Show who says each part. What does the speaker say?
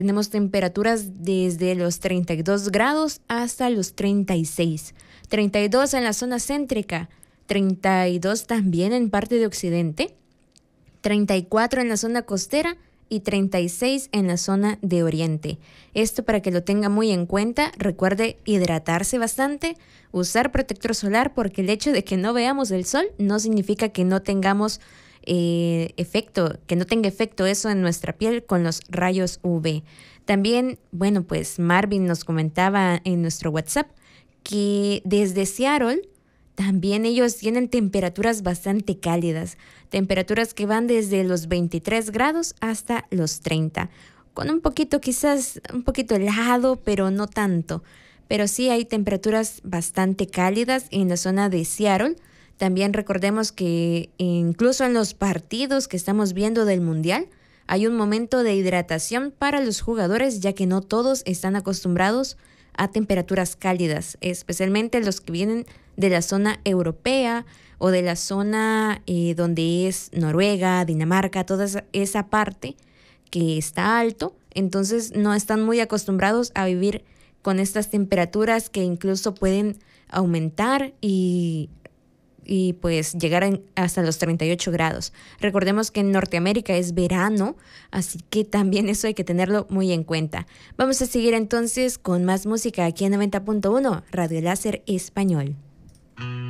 Speaker 1: Tenemos temperaturas desde los 32 grados hasta los 36. 32 en la zona céntrica, 32 también en parte de occidente, 34 en la zona costera y 36 en la zona de oriente. Esto para que lo tenga muy en cuenta. Recuerde hidratarse bastante, usar protector solar, porque el hecho de que no veamos el sol no significa que no tengamos que no tenga efecto eso en nuestra piel con los rayos UV. También, bueno, pues Marvin nos comentaba en nuestro WhatsApp que desde Seattle también ellos tienen temperaturas bastante cálidas, temperaturas que van desde los 23 grados hasta los 30, con un poquito, quizás un poquito helado, pero no tanto. Pero sí hay temperaturas bastante cálidas en la zona de Seattle. También recordemos que incluso en los partidos que estamos viendo del Mundial, hay un momento de hidratación para los jugadores, ya que no todos están acostumbrados a temperaturas cálidas, especialmente los que vienen de la zona europea o de la zona donde es Noruega, Dinamarca, toda esa parte que está alto. Entonces no están muy acostumbrados a vivir con estas temperaturas que incluso pueden aumentar y pues llegar hasta los 38 grados. Recordemos que en Norteamérica es verano, así que también eso hay que tenerlo muy en cuenta. Vamos a seguir entonces con más música aquí en 90.1 Radio Láser Español.